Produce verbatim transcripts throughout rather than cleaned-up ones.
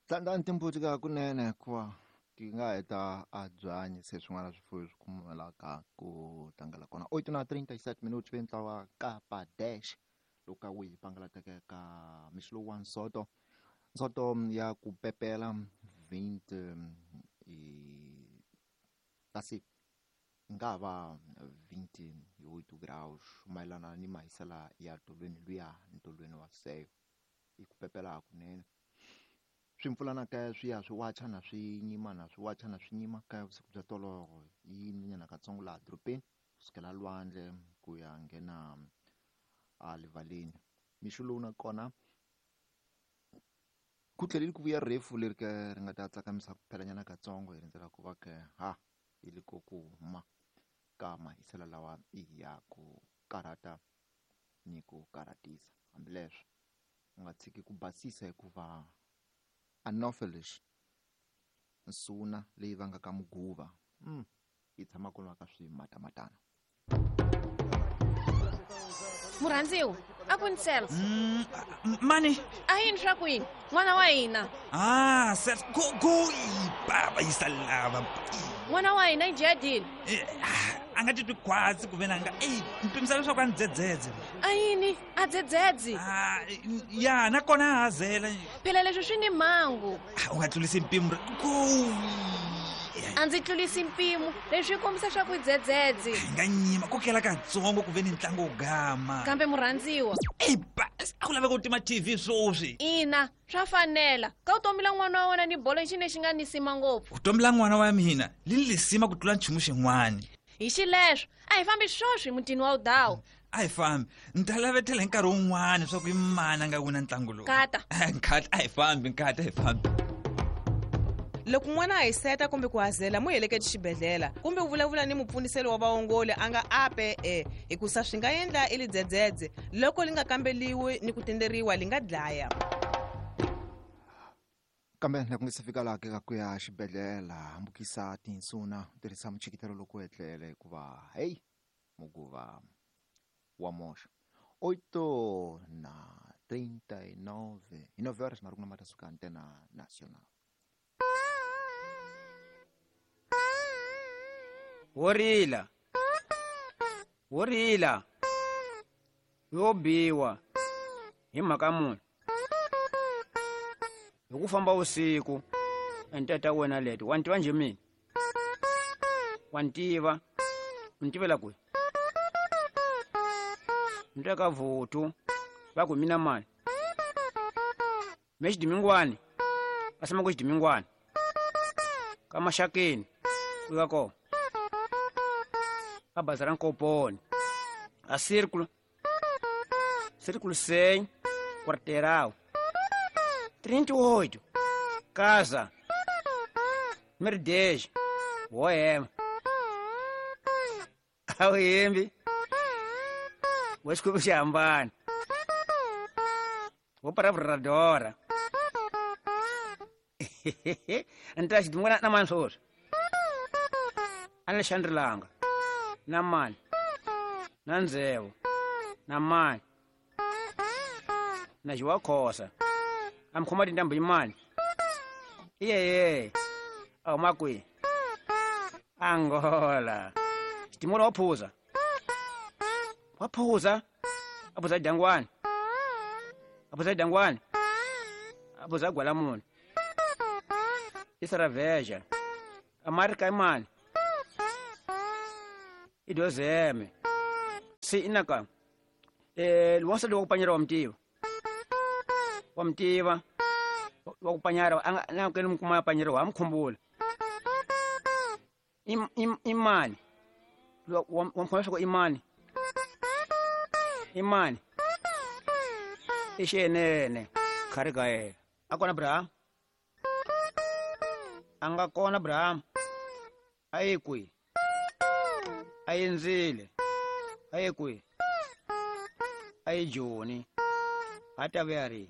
Tlandlani timbuti ka kunene hikuva ti nga heta a byanyi se swin'wana swifuwo swi kumelaka ku tlangela kona oito na trinta e sete minutos veni tlawa kapa dash loko ka wihi pangalateke ka mixo lowu wa nsoto nsoto ya ku pepela vinte e kasi nga ha va vinte e oito graus mayelana ni mahisela ya tolweni luya ntolweni wa seyo i ku pepela kunene swimpfulana kaya swi ya swi wacha na swi nyima na swi wacha na swi nyima kaya vusiku bya toloro yi nyana katsongo laha dorobeni kusukela lwandle ku ya nghena a livaleni mixo lowu na kona ku tlheleli ku vuya refu leri ke ri nga ta tsakamisa ku phelanyana katsongo hi rindzela ku va ke ha hi le ko ku huma ka mahisela lawa ya ku karata ni ku karatisa hambileswo u nga tshiki ku basisa hikuva anopheles nsuna leyi vangaka muguva mm yi tshama ku lwa ka swimatamatana Murhandziwa a ku nsela Mm, mani a yini swa ku yini n'wana wa hina ah sel go go baba yisalava n'wana wa hina i jadile a nga titwi khwatsi ku vena nga ey mpimisa leswaku a ni dzedzedze a yini a dzedzedzi ah ya nakona a hazela phela leswi swi ni mhangu Ah, u nga tlulisi mpimo go a ndzi tlulisi mpimo leswi kombisa swa ku dzedzedzi hi nga nyima kokela katsongo ku veni ntlangu wo gama kambe murhandziwa ey ba a ku laveka u tima T V swoswi ina swa fanela ka u tomila n'wana wa wena ni bolo hi xini lexi nga nisima ngopfu u tombela n'wana wa mina li ni lisima ku tlula nchumu xin'wana hi xileswo a hi fambi swoswi mutini wa udawu a hi fambi ni ta lavetela hi nkarhi wun'wana swa ku i mani a nga wina ntlangu lowu Kata. nkata a hi fambi nkata a hi fambi loko n'wana a hi seta kumbe ku hazela mu heleketi xibedhlele kumbe u vulavula ni mupfuniseli wa vaongoli a nga ape e hikusa swi nga endla i li dzedzedze loko li nga kambeliwi ni ku tenderiwa li nga dlaya kambe loko nge se fika laha ka ku ya xibedhlele hambukisa tinsuna tirhisa muchikitelo loko etlele hikuva hey muguva wa moxa oito na trinta e nove hi nove horas na ri ku na matasuka antena nacional Worila. Worila. Yo biwa. Hi mhaka muni. Hi ku famba usiku. Entata wena leti. Wa ntiva nje mina. Wa ntiva. Ntivela kwe. Nteka vutu. Va ku mina mani. Meshi dimingwani. Asema ku dimingwani. Kama shakeni. Kuya ko. A bazar Copone, a círculo, círculo cem, quarteirão, trinta e oito, casa, número dez, O M, O M, o escudo chambane, o paravradora, então se demora na mansos, Alexandre Langa. Namani, Nanzewo, Namani, Najwa Kosa, I'm commanding them by man. Yeah, yeah, oh, Makui, Angola, Stimula Oposa, Oposa, Aposa Dangwan, Aposa Dangwan, Aposa Gualamun, Isra Veja, America man. Idozeme. Si inaka. Eh, luwasa do kupanyara wa mtiwa. Wa mtiwa. Wa kupanyara anga na kenu mkuma panyara wa mkumbula. Im im imani. Wa mfanyara kwa imani. Imani. Ishe nene. Karika e. Ako na Abraham. Anga kona Abraham. Aikui. Ayenzile ayekwe ayijoni ataveri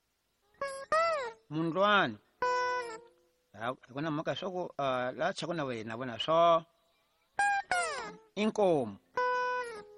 mundwana akona maka soko la chakona wena bona so inkomo